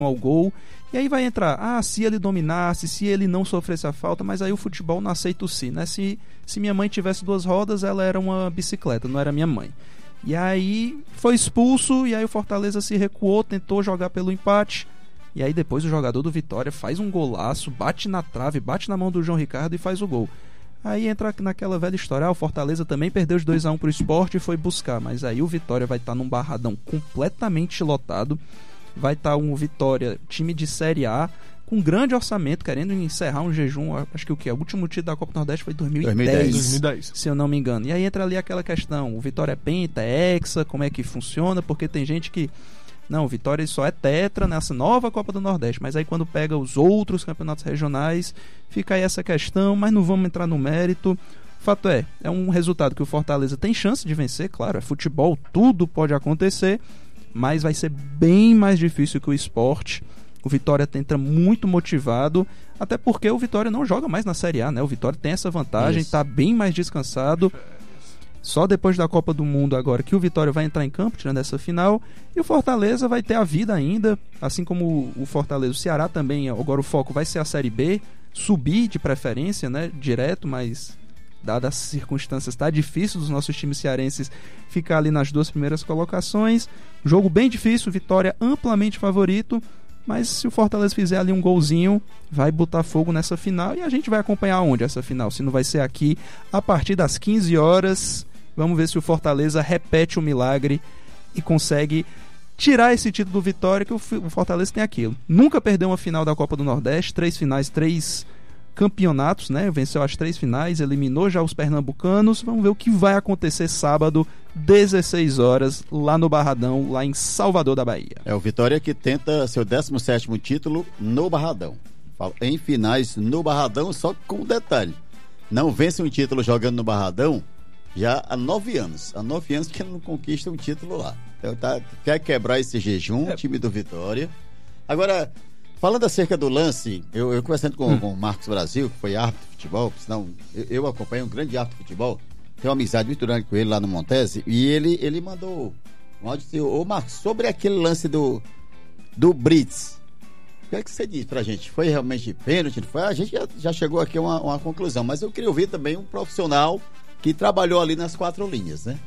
ao gol, e aí vai entrar, se ele dominasse, se ele não sofresse a falta, mas aí o futebol não aceita o si, né? Se minha mãe tivesse 2 rodas, ela era uma bicicleta, não era minha mãe. E aí foi expulso, e aí o Fortaleza se recuou, tentou jogar pelo empate, e aí depois o jogador do Vitória faz um golaço, bate na trave, bate na mão do João Ricardo e faz o gol. Aí entra naquela velha história, o Fortaleza também perdeu os 2-1 pro Sport e foi buscar, mas aí o Vitória vai estar num Barradão completamente lotado, vai estar um Vitória, time de Série A, com grande orçamento, querendo encerrar um jejum, acho que o último título da Copa do Nordeste foi 2010, se eu não me engano. E aí entra ali aquela questão, o Vitória é penta, é hexa, como é que funciona, porque tem gente que, não, o Vitória só é tetra nessa nova Copa do Nordeste, mas aí quando pega os outros campeonatos regionais, fica aí essa questão, mas não vamos entrar no mérito. Fato é um resultado que o Fortaleza tem chance de vencer, claro, é futebol, tudo pode acontecer, mas vai ser bem mais difícil que o Sport. O Vitória entra muito motivado, até porque o Vitória não joga mais na Série A, né? O Vitória tem essa vantagem, está bem mais descansado. Só depois da Copa do Mundo agora que o Vitória vai entrar em campo, tirando essa final, e o Fortaleza vai ter a vida ainda, assim como o Fortaleza, o Ceará também, agora o foco vai ser a Série B, subir de preferência, né? Direto, mas dadas as circunstâncias, está difícil dos nossos times cearenses ficar ali nas 2 primeiras colocações. Jogo bem difícil, Vitória amplamente favorito, mas se o Fortaleza fizer ali um golzinho, vai botar fogo nessa final, e a gente vai acompanhar onde essa final, se não vai ser aqui a partir das 15 horas. Vamos ver se o Fortaleza repete o milagre e consegue tirar esse título do Vitória, que o Fortaleza tem aquilo. Nunca perdeu uma final da Copa do Nordeste, 3 finais, 3 campeonatos, né? Venceu as 3 finais, eliminou já os pernambucanos. Vamos ver o que vai acontecer sábado, 16 horas, lá no Barradão, lá em Salvador da Bahia. É o Vitória que tenta seu 17º título no Barradão. Em finais no Barradão, só com um detalhe: não vence um título jogando no Barradão já há 9 anos. Há 9 anos que ele não conquista um título lá. Então quer quebrar esse jejum, time do Vitória. Agora, falando acerca do lance, eu conversando com o Marcos Brasil, que foi árbitro de futebol, senão eu acompanho um grande árbitro de futebol, tenho uma amizade muito grande com ele lá no Montese, e ele mandou um áudio assim: ô Marcos, sobre aquele lance do Brits, o que é que você diz pra gente? Foi realmente pênalti? A gente já chegou aqui a uma conclusão, mas eu queria ouvir também um profissional que trabalhou ali nas 4 linhas, né?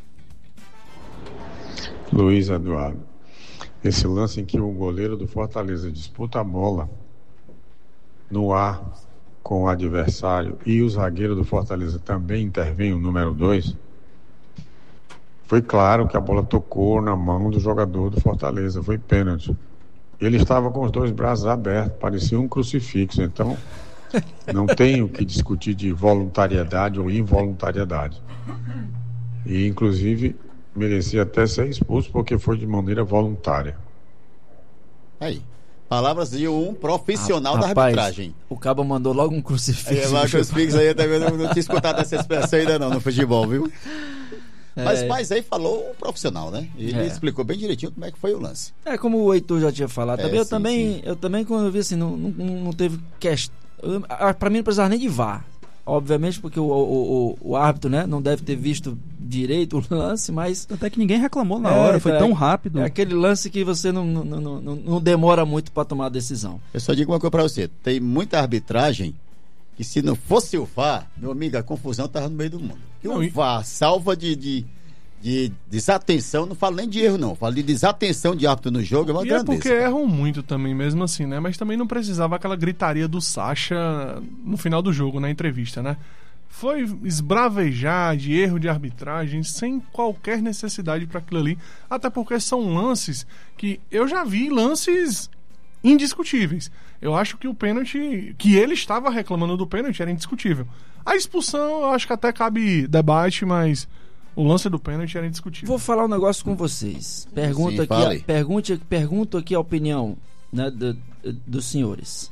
Luiz Eduardo, esse lance em que o goleiro do Fortaleza disputa a bola no ar com o adversário e o zagueiro do Fortaleza também intervém, o número 2, foi claro que a bola tocou na mão do jogador do Fortaleza, foi pênalti. Ele estava com os 2 braços abertos, parecia um crucifixo, então não tem o que discutir de voluntariedade ou involuntariedade. E inclusive merecia até ser expulso porque foi de maneira voluntária. Aí, palavras de um profissional da arbitragem. O cabo mandou logo um crucifixo. Crucifixo aí, eu não tinha escutado essa expressão ainda não no futebol, viu? Mas aí falou um profissional, né? Ele explicou bem direitinho como é que foi o lance. Como o Heitor já tinha falado. Eu também quando eu vi assim, não teve questão. Pra mim não precisava nem de VAR. Obviamente porque o árbitro, né, não deve ter visto direito o lance, mas... Até que ninguém reclamou na hora, foi tão rápido. É aquele lance que você não demora muito para tomar a decisão. Eu só digo uma coisa para você: tem muita arbitragem que, se não fosse o VAR, meu amigo, a confusão estava no meio do mundo. E o VAR salva de desatenção, não falo nem de erro não, falo de desatenção de árbitro no jogo, é uma grandeza. É porque erram muito também, mesmo assim, né? Mas também não precisava aquela gritaria do Sacha no final do jogo, na entrevista, né? Foi esbravejar de erro de arbitragem sem qualquer necessidade para aquilo ali, até porque são lances que eu já vi, lances indiscutíveis. Eu acho que o pênalti, que ele estava reclamando do pênalti, era indiscutível. A expulsão, eu acho que até cabe debate, mas o lance do pênalti era indiscutível. Vou falar um negócio com vocês. Pergunto aqui a opinião, né, dos senhores.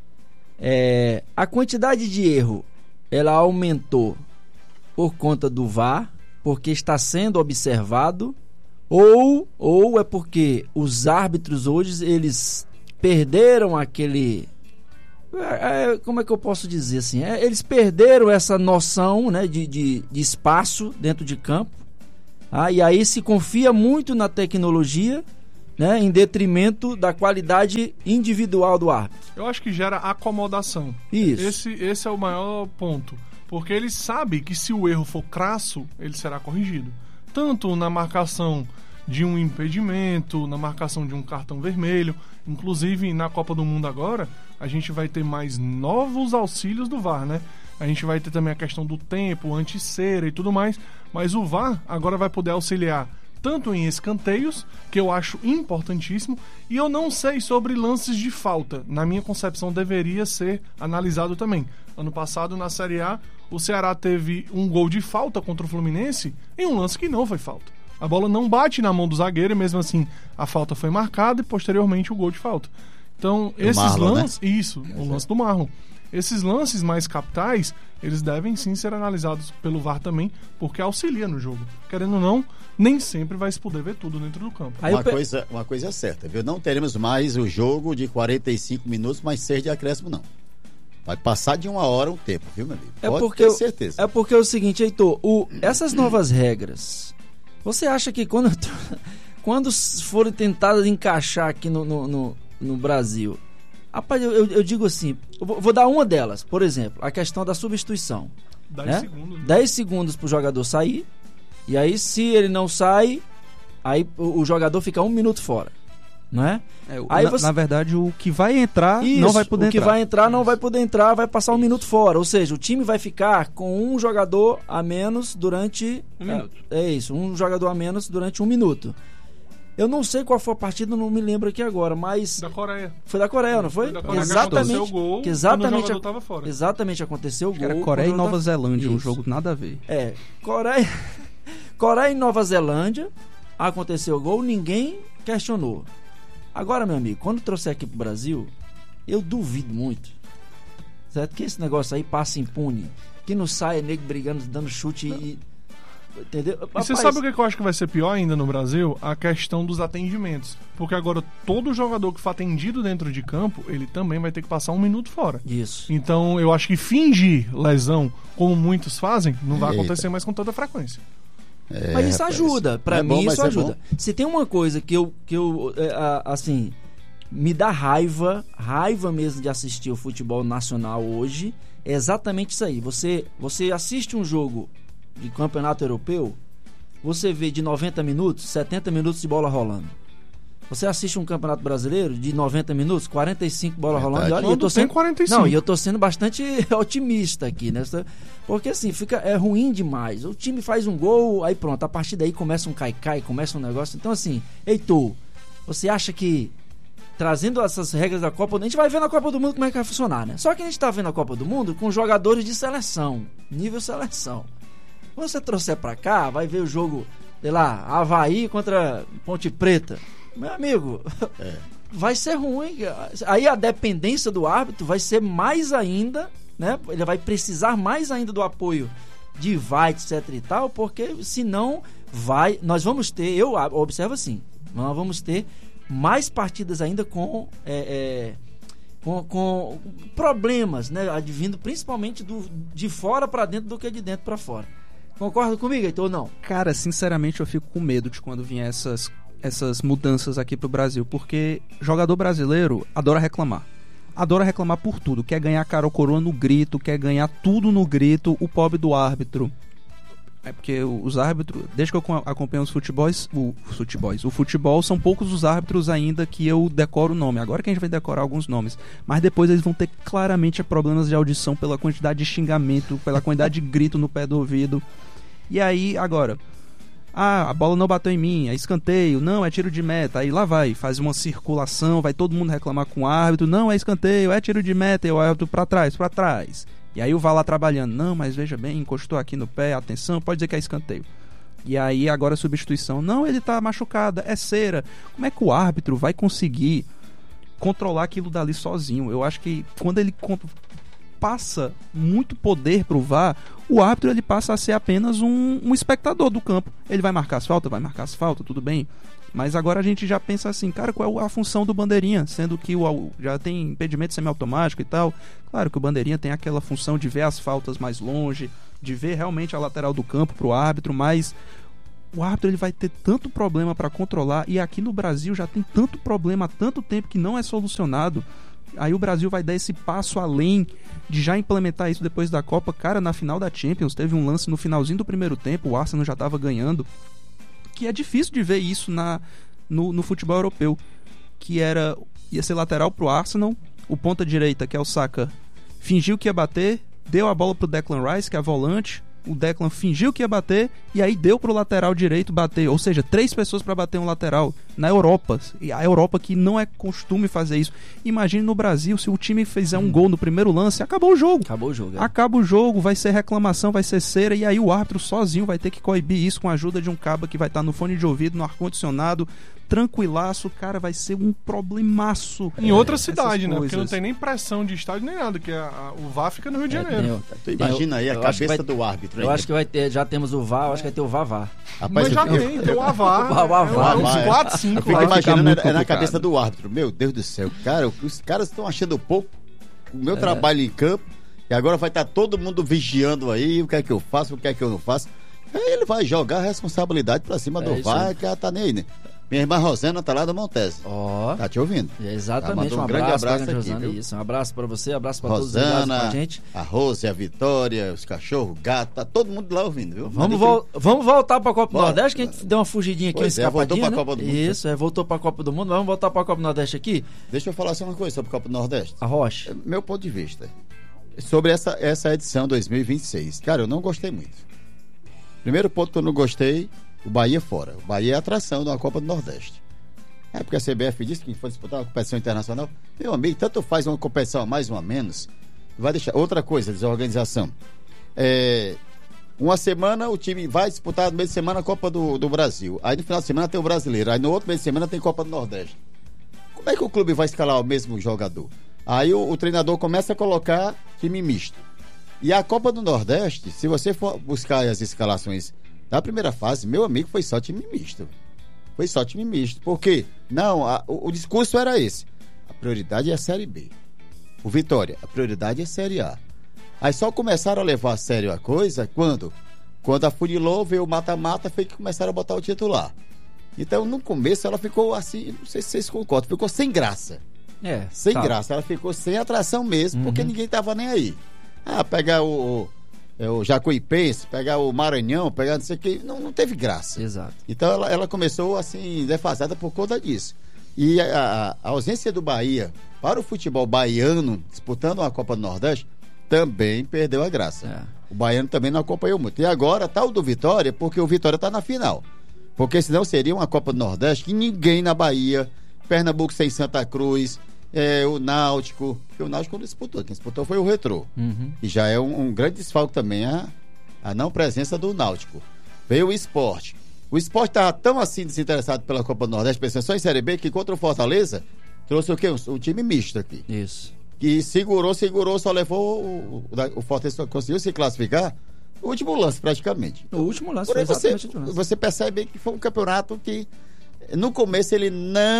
A quantidade de erro, ela aumentou por conta do VAR, porque está sendo observado, ou é porque os árbitros hoje, eles perderam aquele... como é que eu posso dizer assim? Eles perderam essa noção, né, de espaço dentro de campo, e aí se confia muito na tecnologia né, em detrimento da qualidade individual do árbitro. Eu acho que gera acomodação. Isso. Esse é o maior ponto. Porque ele sabe que se o erro for crasso, ele será corrigido. Tanto na marcação de um impedimento, na marcação de um cartão vermelho. Inclusive, na Copa do Mundo agora, a gente vai ter mais novos auxílios do VAR, né? A gente vai ter também a questão do tempo, anti-cera e tudo mais. Mas o VAR agora vai poder auxiliar tanto em escanteios, que eu acho importantíssimo, e eu não sei sobre lances de falta. Na minha concepção, deveria ser analisado também. Ano passado, na Série A, o Ceará teve um gol de falta contra o Fluminense em um lance que não foi falta. A bola não bate na mão do zagueiro e mesmo assim a falta foi marcada e posteriormente o gol de falta. Então, esses Marlon, lances... né? Isso, o lance do Marlon. Esses lances mais capitais, eles devem sim ser analisados pelo VAR também, porque auxilia no jogo. Querendo ou não, nem sempre vai se poder ver tudo dentro do campo. Uma coisa é certa, viu? Não teremos mais o jogo de 45 minutos, mais 6 de acréscimo, não. Vai passar de 1 hora o tempo, viu, meu amigo? Pode ter certeza. É porque é o seguinte, Heitor, essas novas regras, você acha que quando forem tentadas encaixar aqui no Brasil... Rapaz, eu digo assim, vou dar uma delas, por exemplo, a questão da substituição. 10 segundos. 10 segundos pro jogador sair, e aí se ele não sai, aí o jogador fica 1 minuto fora, não é? Aí na verdade, o que vai entrar não vai poder entrar. O que vai entrar não vai poder entrar, vai passar 1 minuto fora, ou seja, o time vai ficar com um jogador a menos durante... 1 minuto. É isso, um jogador a menos durante 1 minuto. Eu não sei qual foi a partida, não me lembro aqui agora, mas... Da Coreia. Foi da Coreia, não foi? Foi da Coreia. Exatamente. Aconteceu o gol, que exatamente, quando o jogador tava fora. Exatamente, aconteceu o gol. Era Coreia e Nova Zelândia, um Isso. jogo nada a ver. Coreia e Nova Zelândia, aconteceu o gol, ninguém questionou. Agora, meu amigo, quando trouxer aqui pro Brasil, eu duvido muito, certo? Que esse negócio aí passa impune, que não saia nego brigando, dando chute e... Entendeu? E você sabe o que eu acho que vai ser pior ainda no Brasil? A questão dos atendimentos. Porque agora todo jogador que for atendido dentro de campo, ele também vai ter que passar 1 minuto fora. Isso. Então eu acho que fingir lesão, como muitos fazem, não vai acontecer mais com tanta frequência. Mas isso ajuda, pra mim isso ajuda. Bom. Se tem uma coisa que eu assim, me dá raiva mesmo de assistir o futebol nacional hoje, é exatamente isso aí. Você assiste um jogo de campeonato europeu, você vê de 90 minutos, 70 minutos de bola rolando. Você assiste um campeonato brasileiro de 90 minutos, 45 bola rolando. E olha, eu tô sendo 45. Não, e eu tô sendo bastante otimista aqui, né? Porque assim, é ruim demais. O time faz um gol, aí pronto, a partir daí começa um cai-cai, começa um negócio. Então assim, Heitor, você acha que trazendo essas regras da Copa, a gente vai ver na Copa do Mundo como é que vai funcionar, né? Só que a gente tá vendo a Copa do Mundo com jogadores de seleção, nível seleção. Quando você trouxer pra cá, vai ver o jogo, sei lá, Avaí contra Ponte Preta. Meu amigo, vai ser ruim. Aí a dependência do árbitro vai ser mais ainda, né? Ele vai precisar mais ainda do apoio de VAR, etc e tal, porque senão nós vamos ter, eu observo assim, nós vamos ter mais partidas ainda com problemas, né? Advindo principalmente de fora para dentro do que de dentro para fora. Concorda comigo, Heitor, ou não? Cara, sinceramente eu fico com medo de quando vier essas mudanças aqui pro Brasil, porque jogador brasileiro adora reclamar por tudo, quer ganhar cara ou coroa no grito, quer ganhar tudo no grito, o pobre do árbitro. É porque os árbitros, desde que eu acompanho o futebol, são poucos os árbitros ainda que eu decoro o nome. Agora que a gente vai decorar alguns nomes, mas depois eles vão ter claramente problemas de audição pela quantidade de xingamento, pela quantidade de grito no pé do ouvido. E aí, agora, a bola não bateu em mim, é escanteio, não, é tiro de meta, aí lá vai, faz uma circulação, vai todo mundo reclamar com o árbitro, não, é escanteio, é tiro de meta, e o árbitro pra trás. E aí o VAR lá trabalhando, não, mas veja bem, encostou aqui no pé, atenção, pode dizer que é escanteio. E aí agora a substituição, não, ele tá machucado, é cera. Como é que o árbitro vai conseguir controlar aquilo dali sozinho? Eu acho que quando ele passa muito poder pro VAR, o árbitro ele passa a ser apenas um espectador do campo. Ele vai marcar as faltas, tudo bem. Mas agora a gente já pensa assim, cara, qual é a função do bandeirinha? Sendo que já tem impedimento semiautomático e tal. Claro que o bandeirinha tem aquela função de ver as faltas mais longe, de ver realmente a lateral do campo pro árbitro, mas o árbitro ele vai ter tanto problema para controlar, e aqui no Brasil já tem tanto problema há tanto tempo que não é solucionado. Aí o Brasil vai dar esse passo além de já implementar isso depois da Copa. Cara, na final da Champions teve um lance no finalzinho do primeiro tempo, o Arsenal já estava ganhando, que é difícil de ver isso no futebol europeu, que ia ser lateral pro Arsenal, o ponta direita, que é o Saka, fingiu que ia bater, deu a bola pro Declan Rice, que é a volante, o Declan fingiu que ia bater e aí deu pro lateral direito bater, ou seja, 3 pessoas para bater um lateral na Europa, e a Europa que não é costume fazer isso. Imagine no Brasil, se o time fizer um gol no primeiro lance, acabou o jogo. Acaba o jogo, vai ser reclamação, vai ser cera, e aí o árbitro sozinho vai ter que coibir isso com a ajuda de um cabo que vai estar no fone de ouvido, no ar-condicionado, tranquilaço. Cara, vai ser um problemaço. Em outra cidade, né? Porque não tem nem pressão de estádio nem nada, que o VAR fica no Rio de Janeiro. Imagina aí a cabeça do árbitro. Eu acho que vai ter, já temos o VAR, eu acho que vai ter o VAR. Mas já tem o AVAR. Uns 4, 5. Eu fico imaginando na cabeça do árbitro. Meu Deus do céu, cara, os caras estão achando pouco o meu trabalho em campo, e agora vai estar todo mundo vigiando aí, o que é que eu faço, o que é que eu não faço. Aí ele vai jogar a responsabilidade pra cima do VAR, que ela tá nem aí, né? Minha irmã Rosana tá lá do Montes. Tá te ouvindo? Exatamente. Um grande abraço aqui, Rosana, viu? Isso, um abraço pra você, abraço pra Rosana, todos ligados com a gente. A Rose, a Vitória, os cachorros, o gato, tá todo mundo lá ouvindo, viu? Vamos voltar pra Copa do Nordeste, que a gente deu uma fugidinha aqui, uma escapadinha, voltou pra Copa do Mundo. Isso, voltou pra Copa do Mundo. Vamos voltar pra Copa do Nordeste aqui? Deixa eu falar só uma coisa sobre a Copa do Nordeste. A Rocha. Meu ponto de vista sobre essa edição 2026. Cara, eu não gostei muito. Primeiro ponto que eu não gostei, o Bahia fora. O Bahia é a atração da Copa do Nordeste. É porque a CBF disse que foi disputar uma competição internacional. Meu amigo, tanto faz uma competição a mais ou a menos, vai deixar. Outra coisa, desorganização. Uma semana o time vai disputar no meio de semana a Copa do Brasil. Aí no final de semana tem o Brasileiro. Aí no outro meio de semana tem Copa do Nordeste. Como é que o clube vai escalar o mesmo jogador? Aí o treinador começa a colocar time misto. E a Copa do Nordeste, se você for buscar as escalações da primeira fase, meu amigo, foi só time misto. Foi só time misto. Por quê? Não, o discurso era esse. A prioridade é a Série B. O Vitória, a prioridade é a Série A. Aí só começaram a levar a sério a coisa quando a Funilou veio o mata-mata, foi que começaram a botar o titular. Então, no começo, ela ficou assim, não sei se vocês concordam, ficou sem graça. Sem graça. Ela ficou sem atração mesmo, porque ninguém tava nem aí. Pegar o Jacuipense, pegar o Maranhão, pegar não sei o que, não teve graça. Exato. Então ela começou assim, defasada por conta disso. E a ausência do Bahia para o futebol baiano, disputando a Copa do Nordeste, também perdeu a graça. O baiano também não acompanhou muito. E agora tá o do Vitória, porque o Vitória tá na final. Porque senão seria uma Copa do Nordeste que ninguém na Bahia, Pernambuco sem Santa Cruz, o Náutico, porque o Náutico não disputou, quem disputou foi o Retrô. E já é um grande desfalque também a não presença do Náutico. Veio o Sport. O Sport estava tão assim desinteressado pela Copa do Nordeste, pensando só em Série B, que contra o Fortaleza trouxe o quê? Um time misto aqui. Isso. Que segurou, só levou o Fortaleza conseguiu se classificar no último lance praticamente. No último lance, foi exatamente o lance. Você percebe que foi um campeonato que no começo ele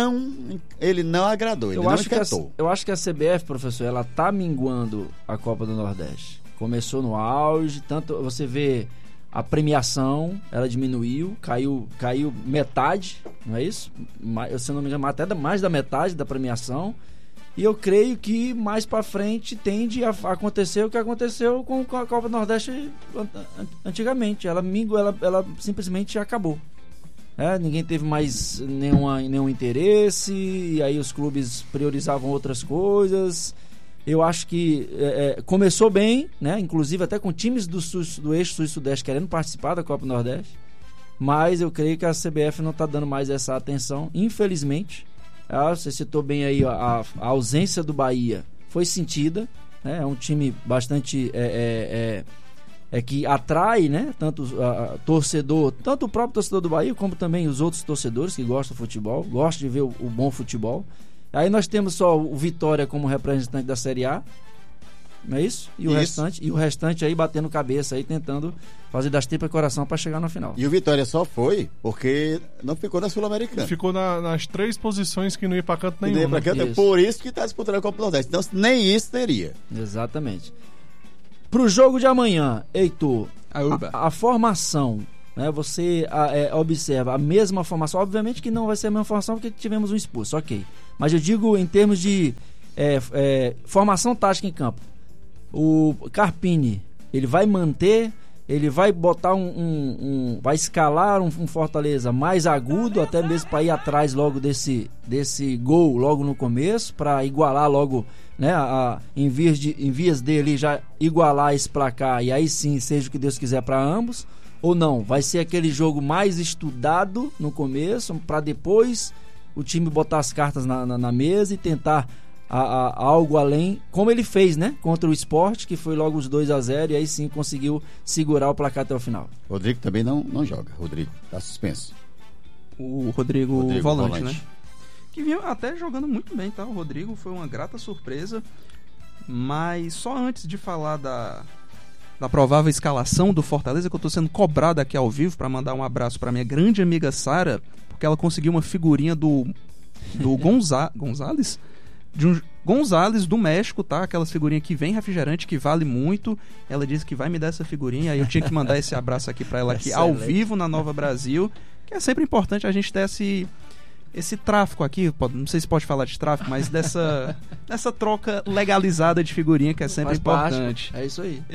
não agradou, ele não encantou. Eu acho que a CBF, professor, ela tá minguando a Copa do Nordeste. Começou no auge, tanto você vê a premiação, ela diminuiu, caiu metade, não é isso? Se eu não me engano, até mais da metade da premiação. E eu creio que mais pra frente tende a acontecer o que aconteceu com a Copa do Nordeste antigamente. Ela simplesmente acabou. Ninguém teve mais nenhum interesse, e aí os clubes priorizavam outras coisas. Eu acho que começou bem, né? Inclusive até com times do eixo sul e sudeste querendo participar da Copa do Nordeste, mas eu creio que a CBF não está dando mais essa atenção, infelizmente. Você citou bem aí a ausência do Bahia foi sentida, né? É um time bastante que atrai, né? Tanto tanto o próprio torcedor do Bahia, como também os outros torcedores que gostam do futebol, gostam de ver o bom futebol. Aí nós temos só o Vitória como representante da Série A, não é isso? E o restante aí batendo cabeça aí, tentando fazer das tripas coração para chegar na final. E o Vitória só foi porque não ficou na Sul-Americana. Ficou nas 3 posições que não ia para canto nenhum. Por isso que está disputando a Copa do Nordeste. Então nem isso teria. Exatamente. Pro jogo de amanhã, Heitor, a formação né, você observa a mesma formação, obviamente que não vai ser a mesma formação porque tivemos um expulso, ok, mas eu digo em termos de formação tática em campo, o Carpini, ele vai manter, ele vai botar vai escalar um Fortaleza mais agudo, até mesmo para ir atrás logo desse gol logo no começo, para igualar logo, né, em vias dele já igualar esse placar, e aí sim seja o que Deus quiser para ambos, ou não, vai ser aquele jogo mais estudado no começo, para depois o time botar as cartas na mesa e tentar algo além, como ele fez, né, contra o Sport, que foi logo os 2-0, e aí sim conseguiu segurar o placar até o final. Rodrigo também não joga. Rodrigo tá suspenso. O Rodrigo volante, né? Que vinha até jogando muito bem, tá? O Rodrigo foi uma grata surpresa. Mas só antes de falar da provável escalação do Fortaleza, que eu tô sendo cobrado aqui ao vivo para mandar um abraço para minha grande amiga Sara, porque ela conseguiu uma figurinha do Gonzalez? De um Gonzalez do México, tá? Aquelas figurinhas que vem refrigerante, que vale muito. Ela disse que vai me dar essa figurinha, aí eu tinha que mandar esse abraço aqui pra ela aqui ao vivo na Nova Brasil, que é sempre importante a gente ter esse tráfico aqui, não sei se pode falar de tráfico, mas dessa troca legalizada de figurinha, que é sempre importante. É isso aí.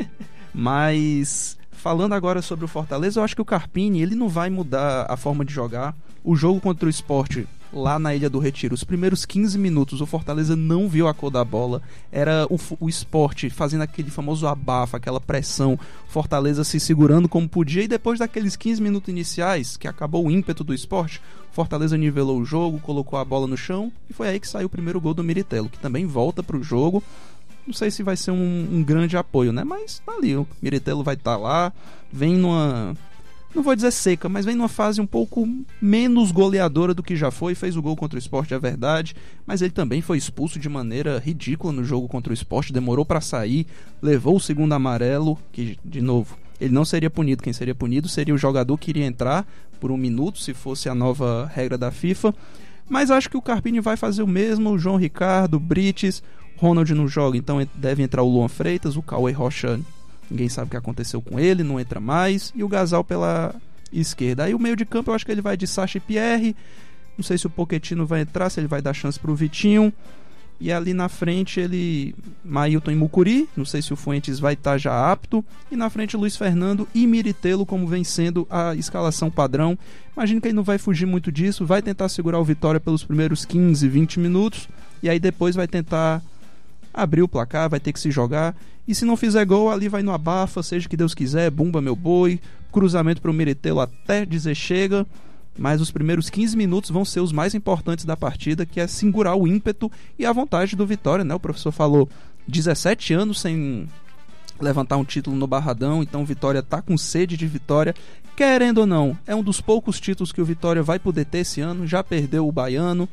Mas falando agora sobre o Fortaleza, eu acho que o Carpini, ele não vai mudar a forma de jogar. O jogo contra o Sport lá na Ilha do Retiro, os primeiros 15 minutos o Fortaleza não viu a cor da bola, era o Sport fazendo aquele famoso abafa, aquela pressão, Fortaleza se segurando como podia, e depois daqueles 15 minutos iniciais, que acabou o ímpeto do Sport, Fortaleza nivelou o jogo, colocou a bola no chão, e foi aí que saiu o primeiro gol do Miritello, que também volta pro jogo. Não sei se vai ser um grande apoio, né? Mas tá ali, o Miritello vai estar lá, vem numa... não vou dizer seca, mas vem numa fase um pouco menos goleadora do que já foi. Fez o gol contra o Sport, é verdade, mas ele também foi expulso de maneira ridícula no jogo contra o Sport, demorou para sair, levou o segundo amarelo, que, de novo, ele não seria punido. Quem seria punido seria o jogador que iria entrar por 1 minuto, se fosse a nova regra da FIFA. Mas acho que o Carpini vai fazer o mesmo, o João Ricardo, o Brites, Ronald não joga, então deve entrar o Luan Freitas, o Cauê Rocha, ninguém sabe o que aconteceu com ele, não entra mais, e o Gasal pela esquerda. Aí o meio de campo eu acho que ele vai de Sacha e Pierre, não sei se o Pochettino vai entrar, se ele vai dar chance pro Vitinho, e ali na frente Mailton e Mucuri, não sei se o Fuentes vai estar já apto, e na frente Luiz Fernando e Miritello, como vem sendo a escalação padrão. Imagino que ele não vai fugir muito disso, vai tentar segurar o Vitória pelos primeiros 15, 20 minutos, e aí depois vai tentar abrir o placar, vai ter que se jogar, e se não fizer gol, ali vai no abafa, seja o que Deus quiser, bumba meu boi, cruzamento pro Miritello até dizer chega, mas os primeiros 15 minutos vão ser os mais importantes da partida, que é segurar o ímpeto e a vontade do Vitória, né? O professor falou, 17 anos sem levantar um título no Barradão, então o Vitória tá com sede de vitória, querendo ou não, é um dos poucos títulos que o Vitória vai poder ter esse ano, já perdeu o Baiano,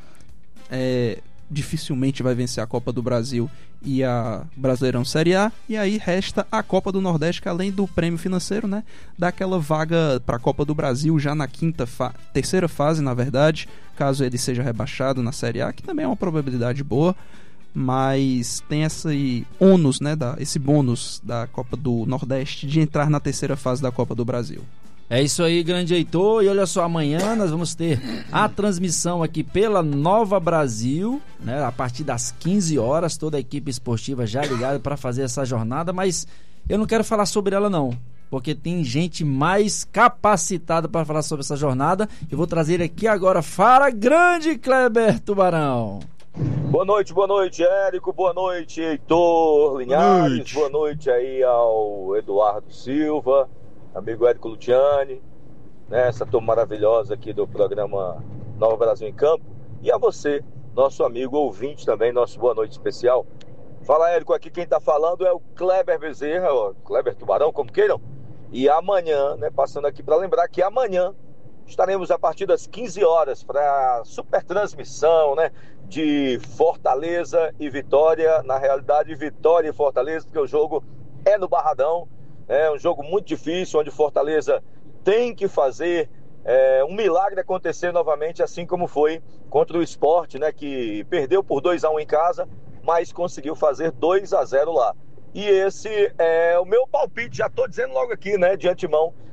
dificilmente vai vencer a Copa do Brasil e a Brasileirão Série A, e aí resta a Copa do Nordeste, que além do prêmio financeiro, né, dá aquela vaga para a Copa do Brasil já na terceira fase, na verdade, caso ele seja rebaixado na Série A, que também é uma probabilidade boa, mas tem esse ônus, né, esse bônus da Copa do Nordeste de entrar na terceira fase da Copa do Brasil. É isso aí, grande Heitor, e olha só, amanhã nós vamos ter a transmissão aqui pela Nova Brasil, né, a partir das 15 horas, toda a equipe esportiva já ligada para fazer essa jornada, mas eu não quero falar sobre ela não, porque tem gente mais capacitada para falar sobre essa jornada. Eu vou trazer aqui agora, fala grande Kleber Tubarão. Boa noite, Érico, boa noite, Heitor Linhares, boa noite aí ao Eduardo Silva, amigo Érico Luciani, né, essa turma maravilhosa aqui do programa Nova Brasil em Campo, e a você, nosso amigo ouvinte também, nosso boa noite especial. Fala, Érico, aqui quem tá falando é o Kleber Bezerra, ó, Kleber Tubarão, como queiram, e amanhã, né, passando aqui para lembrar que amanhã estaremos a partir das 15 horas para a super transmissão, né, de Fortaleza e Vitória, na realidade Vitória e Fortaleza, porque o jogo é no Barradão. É um jogo muito difícil, onde Fortaleza tem que fazer um milagre acontecer novamente, assim como foi contra o Sport, né, que perdeu por 2-1 em casa, mas conseguiu fazer 2-0 lá. E esse é o meu palpite, já estou dizendo logo aqui, né, de antemão,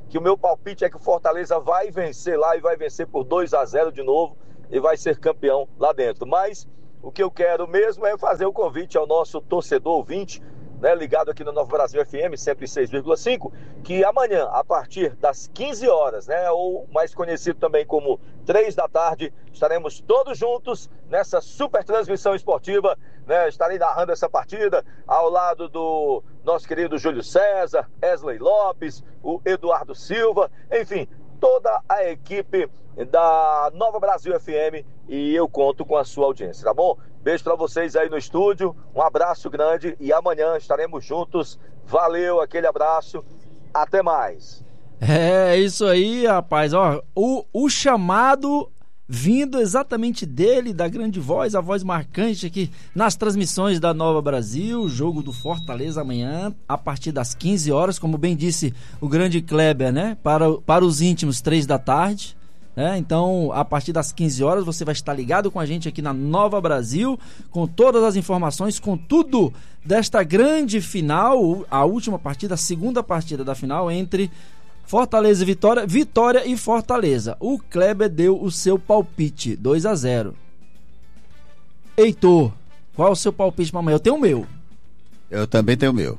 que o meu palpite é que o Fortaleza vai vencer lá e vai vencer por 2-0 de novo e vai ser campeão lá dentro. Mas o que eu quero mesmo é fazer o convite ao nosso torcedor ouvinte, né, ligado aqui no Nova Brasil FM 106,5, que amanhã, a partir das 15 horas, né, ou mais conhecido também como 3 da tarde, estaremos todos juntos nessa super transmissão esportiva, né, estarei narrando essa partida ao lado do nosso querido Júlio César, Wesley Lopes, o Eduardo Silva, enfim, toda a equipe da Nova Brasil FM, e eu conto com a sua audiência, tá bom? Beijo pra vocês aí no estúdio, um abraço grande e amanhã estaremos juntos. Valeu, aquele abraço, até mais. É isso aí, rapaz. Ó, o chamado vindo exatamente dele, da grande voz, a voz marcante aqui nas transmissões da Nova Brasil, jogo do Fortaleza amanhã, a partir das 15 horas, como bem disse o grande Kleber, né? Para os íntimos, 3 da tarde. Então, a partir das 15 horas, você vai estar ligado com a gente aqui na Nova Brasil, com todas as informações, com tudo desta grande final, a última partida, a segunda partida da final entre Fortaleza e Vitória, Vitória e Fortaleza. O Kleber deu o seu palpite, 2-0. Heitor, qual é o seu palpite para amanhã? Eu tenho o meu. Eu também tenho o meu.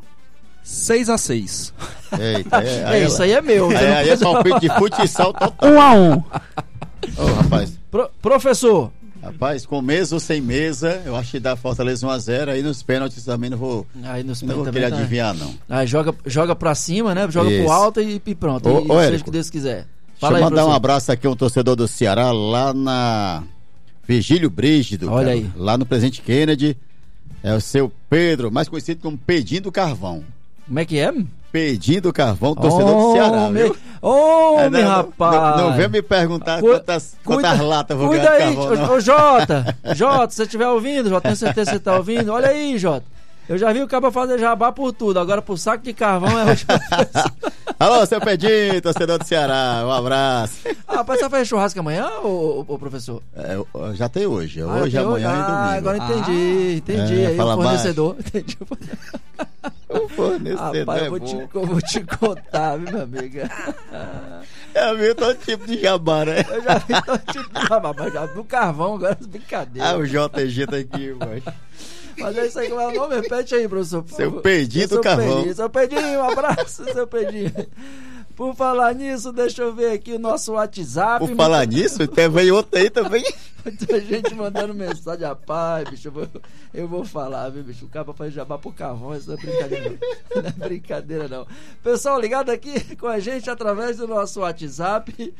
6-6. Eita, isso aí é meu. Aí é palpite de futsal total. 1-1. Ô, rapaz. Professor. Rapaz, com mesa ou sem mesa, eu acho que dá Fortaleza 1-0. Aí nos pênaltis também não vou querer adivinhar, não. Aí joga pra cima, né? Joga pro alto e pronto. Seja o que Deus quiser. Fala aí, mandar um abraço aqui a um torcedor do Ceará, lá na Virgílio Brígido. Olha aí. Lá no Presidente Kennedy. É o seu Pedro, mais conhecido como Pedinho do Carvão. Como é que é? Pedinho do Carvão, torcedor do Ceará, viu? Homem, rapaz! Não vem me perguntar quantas latas eu vou ganhar de carvão, ô Jota, se você estiver ouvindo, Jota, tenho certeza que você está ouvindo. Olha aí, Jota. Eu já vi o cara fazer jabá por tudo, agora por saco de carvão é hoje. Alô, seu Pedinho, torcedor do Ceará, um abraço. Rapaz, você vai fazer churrasco amanhã, ô professor? Já tem hoje, hoje, amanhã e domingo. Agora entendi. Aí o fornecedor. Entendi. O fornecedor. Rapaz, eu vou te contar, viu, minha amiga? Já viu todo tipo de jabá, né? Eu já vi todo tipo de jabá, mas já vi o carvão, agora as brincadeiras. O JG tá aqui, mas... Mas é isso aí, como é o nome? Repete aí, professor. Seu Pedinho do Carvão. Seu Pedinho, um abraço, seu Pedinho. Por falar nisso, deixa eu ver aqui o nosso WhatsApp. Por falar nisso, veio outro aí também. Muita gente mandando mensagem, rapaz, bicho, eu vou falar, viu, bicho? O cara faz jabá pro carvão, isso não é brincadeira não. Não é brincadeira não. Pessoal ligado aqui com a gente através do nosso WhatsApp.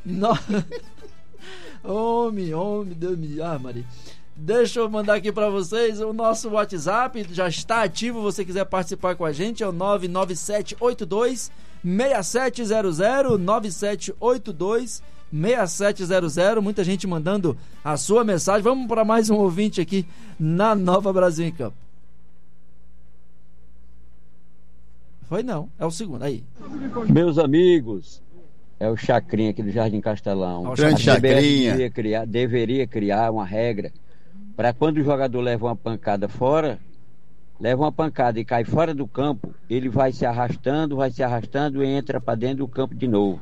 Homem, Deus me... Maria. Deixa eu mandar aqui pra vocês o nosso WhatsApp, já está ativo, se você quiser participar com a gente, é o 99782 6700, 9782 6700, muita gente mandando a sua mensagem. Vamos para mais um ouvinte aqui na Nova Brasil em Campo. Foi não, é o segundo, aí. Meus amigos, é o Chacrinha aqui do Jardim Castelão. Grande Chacrinha. Deveria criar uma regra para quando o jogador leva uma pancada e cai fora do campo, ele vai se arrastando e entra para dentro do campo de novo.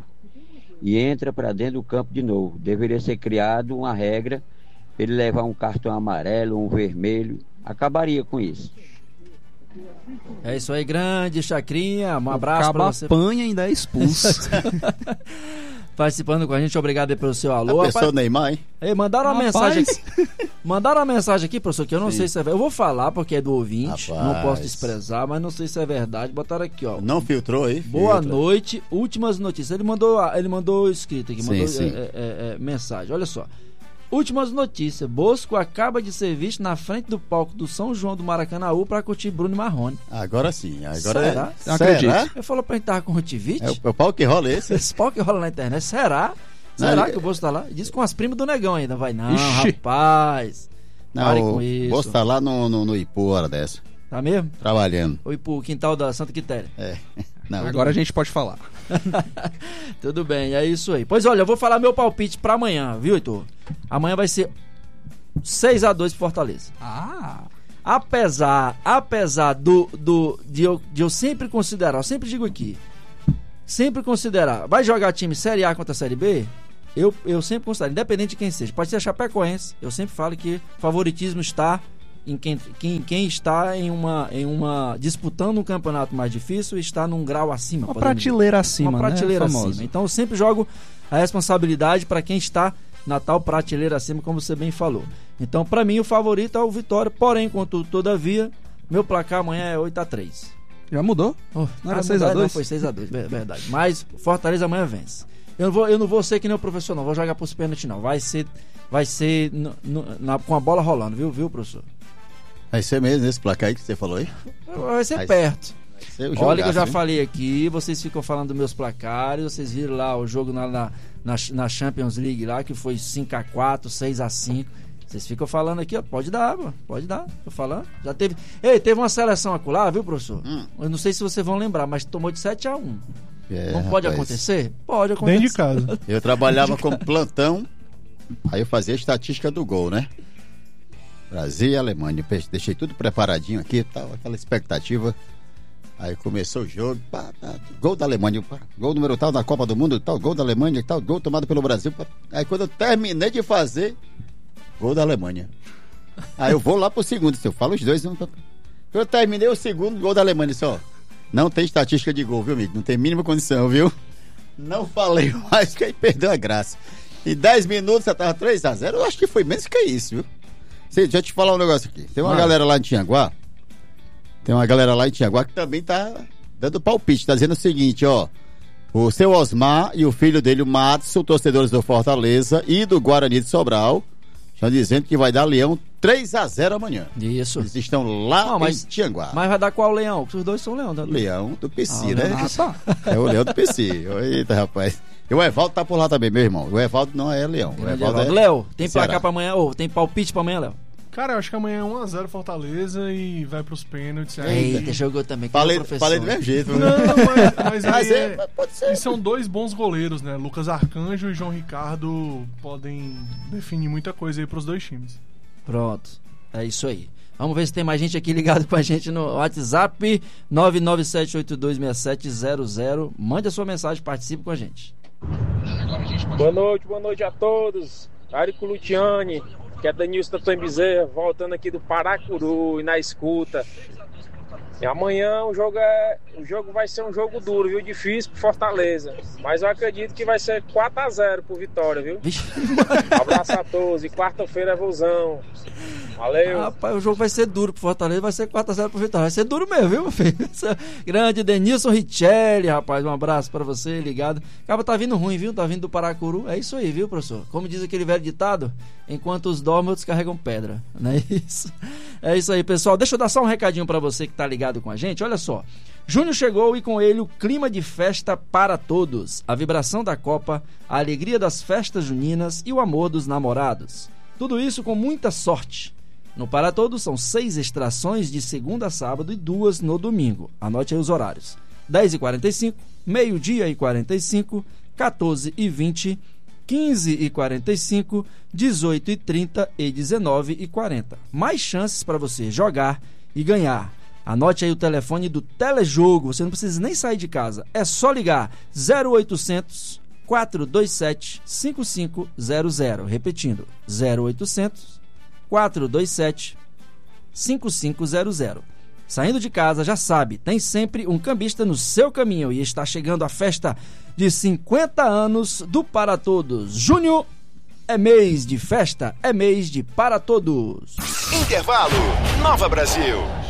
Deveria ser criado uma regra, ele levar um cartão amarelo, um vermelho, acabaria com isso. É isso aí, grande Chacrinha, um abraço para você. Apanha e ainda é expulso. Participando com a gente, obrigado aí pelo seu alô. Pessoa Neymar, hein? Ei, mandaram uma mensagem aqui. Mandaram uma mensagem aqui, professor, que eu não sei se é verdade. Eu vou falar porque é do ouvinte, não posso desprezar, mas não sei se é verdade. Botaram aqui, ó. Não filtrou aí? Boa noite, últimas notícias. Ele mandou escrito aqui, mandou mensagem. Olha só. Últimas notícias. Bosco acaba de ser visto na frente do palco do São João do Maracanãú para curtir Bruno Marrone. Agora sim. Será? Será? Eu falou pra gente tava com o Rotivite. É o palco que rola esse? Esse palco que rola na internet. Será? Será que o Bosco tá lá? Diz com as primas do Negão ainda. Vai não, rapaz. Pare com isso. O Bosco tá lá no Ipu, hora dessa. Tá mesmo? Trabalhando. O Ipu, quintal da Santa Quitéria. Não, agora a gente pode falar. Tudo bem, é isso aí. Pois olha, eu vou falar meu palpite pra amanhã, viu, Heitor? Amanhã vai ser 6-2 pro Fortaleza. Apesar de eu sempre considerar, eu sempre digo aqui, sempre considerar, vai jogar time Série A contra a Série B? Eu sempre considero, independente de quem seja, pode ser a Chapecoense, eu sempre falo que favoritismo está em quem está em uma disputando um campeonato mais difícil e está num grau acima. Uma prateleira acima, uma prateleira né? acima. Então eu sempre jogo a responsabilidade para quem está na tal prateleira acima, como você bem falou. Então, para mim, o favorito é o Vitória, porém, contudo, todavia, meu placar amanhã é 8-3. Já mudou? Não era 6-2? Não, foi 6-2, verdade. Mas Fortaleza amanhã vence. Eu não vou ser que nem o professor, não. Vou jogar pros pênaltis, não. Vai ser com a bola rolando, viu, professor? Vai ser mesmo esse placar aí que você falou aí? Vai ser perto. Vai ser Olha que eu já falei aqui, vocês ficam falando dos meus placares, vocês viram lá o jogo na Champions League lá, que foi 5-4, 6-5. Vocês ficam falando aqui, ó, pode dar, tô falando. Já teve uma seleção acolá, viu, professor? Eu não sei se vocês vão lembrar, mas tomou de 7-1. Não pode acontecer? Pode acontecer. Dentro de casa. Eu trabalhava como plantão, aí eu fazia a estatística do gol, né? Brasil e Alemanha. Deixei tudo preparadinho aqui, tal, aquela expectativa. Aí começou o jogo, gol da Alemanha, gol número tal da Copa do Mundo, tal, gol da Alemanha, tal, gol tomado pelo Brasil. Aí quando eu terminei de fazer, gol da Alemanha. Aí eu vou lá pro segundo, eu falo os dois. Eu terminei o segundo, gol da Alemanha, só. Não tem estatística de gol, viu, amigo? Não tem mínima condição, viu? Não falei mais, que aí perdeu a graça. Em 10 minutos você tava 3-0, eu acho que foi menos que isso, viu? Deixa eu te falar um negócio aqui. Tem uma galera lá em Tianguá, que também tá dando palpite, tá dizendo o seguinte, ó. O seu Osmar e o filho dele, o Madison, torcedores do Fortaleza e do Guarani de Sobral, estão dizendo que vai dar Leão 3-0 amanhã. Isso. Eles estão lá em Tianguá. Mas vai dar qual Leão? Porque os dois são Leão. Leão do PC, né? Tá. É o Leão do PC. Eita, rapaz. E o Evaldo tá por lá também, meu irmão. O Evaldo não é Leão. O Evaldo é... Léo, tem placar pra amanhã? Ou tem palpite pra amanhã, Léo? Cara, eu acho que amanhã é 1-0 Fortaleza e vai pros pênaltis. Eita, jogou também. Falei do mesmo jeito. Não, mas aí pode ser. E são dois bons goleiros, né? Lucas Arcanjo e João Ricardo podem definir muita coisa aí pros dois times. Pronto, é isso aí. Vamos ver se tem mais gente aqui ligado com a gente no WhatsApp 997826700. Mande a sua mensagem, participe com a gente. Boa noite a todos. Érico Luciani, que é Danilson da Tom Bezerra, voltando aqui do Paracuru e na escuta. E amanhã o jogo vai ser um jogo duro, viu? Difícil pro Fortaleza. Mas eu acredito que vai ser 4-0 pro Vitória, viu? Abraço a todos. E quarta-feira é vozão. Valeu. Rapaz, o jogo vai ser duro pro Fortaleza, vai ser 4-0 pro Vitória. Vai ser duro mesmo, viu, meu filho? Grande Denilson Richelli, rapaz. Um abraço pra você, ligado. Acaba tá vindo ruim, viu? Tá vindo do Paracuru. É isso aí, viu, professor? Como diz aquele velho ditado, enquanto os dormem, outros carregam pedra. Não é isso? É isso aí, pessoal. Deixa eu dar só um recadinho pra você que tá ligado com a gente. Olha só. Junho chegou e com ele o clima de festa para todos. A vibração da Copa, a alegria das festas juninas e o amor dos namorados. Tudo isso com muita sorte. No Para Todos são 6 extrações de segunda a sábado e 2 no domingo. Anote aí os horários. 10h45, meio-dia e 45, 14h20, 15h45, 18h30 e 19h40. Mais chances para você jogar e ganhar. Anote aí o telefone do Telejogo. Você não precisa nem sair de casa. É só ligar 0800 427 5500. Repetindo, 0800 427 5500. Saindo de casa, já sabe, tem sempre um cambista no seu caminho e está chegando a festa de 50 anos do Para Todos. Junho é mês de festa, é mês de Para Todos. Intervalo, Nova Brasil.